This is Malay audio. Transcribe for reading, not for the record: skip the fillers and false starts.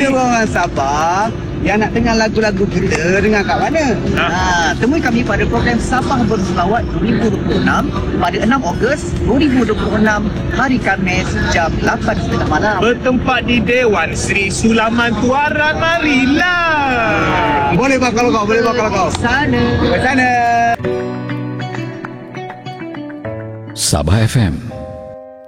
orang Sabah yang nak dengar lagu-lagu kita, dengar kat mana? Temui kami pada program Sabah Berselawat 2026 pada 6 Ogos 2026 hari Khamis jam 8.30 malam. Bertempat di Dewan Sri Sulaman Tuaran. Marilah. Boleh bakal kau, boleh bakal kau. Sana. Sabah FM